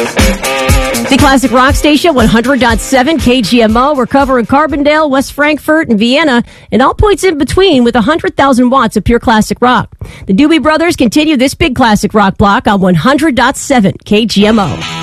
The Classic Rock Station, 100.7 KGMO. We're covering Carbondale, West Frankfort, and Vienna, and all points in between with 100,000 watts of pure classic rock. The Doobie Brothers continue this big classic rock block on 100.7 KGMO.